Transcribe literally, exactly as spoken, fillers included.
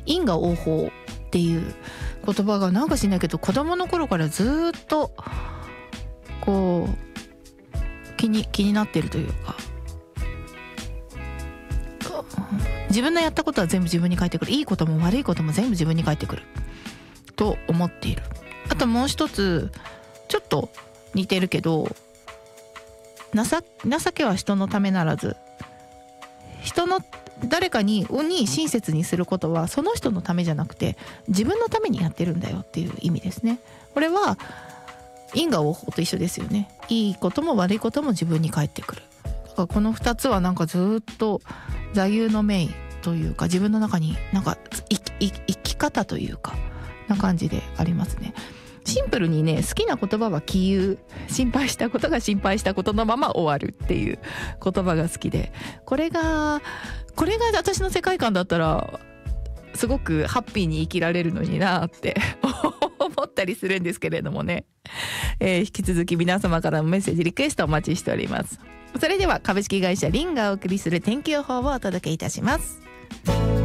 因果応報っていう言葉がなんかしないけど子供の頃からずっとこう気に気になってるというか、自分のやったことは全部自分に返ってくる、いいことも悪いことも全部自分に返ってくると思っている。あともう一つちょっと似てるけど、情, 情けは人のためならず、人の誰かにに親切にすることはその人のためじゃなくて自分のためにやってるんだよっていう意味ですね。これは因果応報と一緒ですよね。いいことも悪いことも自分に返ってくる。だからこのふたつはなんかずっと座右の銘というか、自分の中になんか生き方というかな感じでありますね。シンプルにね、好きな言葉は杞憂、心配したことが心配したことのまま終わるっていう言葉が好きで、これがこれが私の世界観だったらすごくハッピーに生きられるのになって思ったりするんですけれどもね、えー、引き続き皆様からのメッセージリクエストお待ちしております。それでは株式会社リンがお送りする天気予報をお届けいたします。